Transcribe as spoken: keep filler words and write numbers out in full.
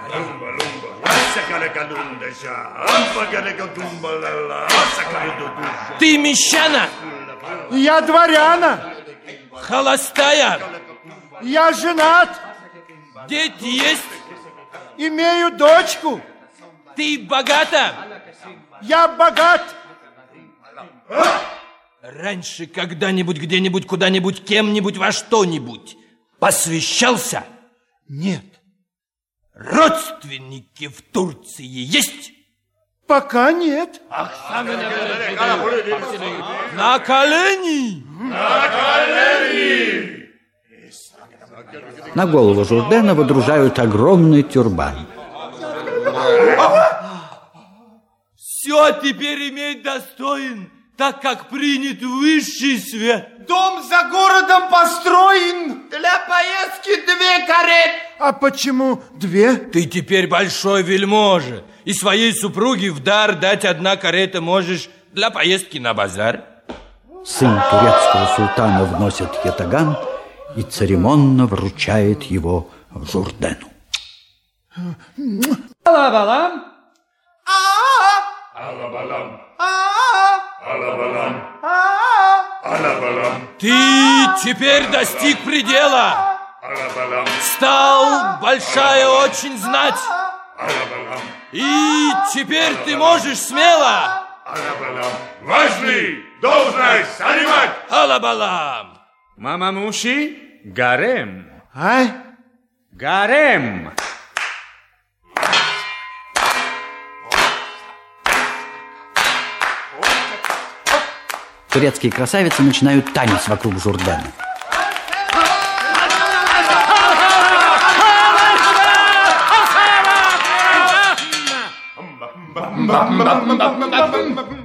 Ты мещана? Я дворяна. Холостая? Я женат. Дети есть? Имею дочку. Ты богата? Я богат. Раньше когда-нибудь, где-нибудь, куда-нибудь, кем-нибудь, во что-нибудь посвящался? Нет. Родственники в Турции есть? Пока нет. На колени! На колени! На голову Журдена водружают огромный тюрбан. Все теперь иметь достоин, так как принят высший свет. Дом за городом построен. Для поездки две кареты. А почему две? Ты теперь большой вельможа, и своей супруге в дар дать одна карета можешь для поездки на базар. Сын турецкого султана вносит ятаган и церемонно вручает его Журдену. Алабалам! Алабалам! Алабалам! Алабалам! Ты теперь достиг предела. Алабалам! Стал большая очень знать. Алабалам! И теперь ты можешь смело. Алабалам! Важный должность занимать! Алабалам! Мамамуши, гарем. А? Гарем. Турецкие красавицы начинают танец вокруг Журдена. Bam, bam, bam, bam, bam, bam, bam.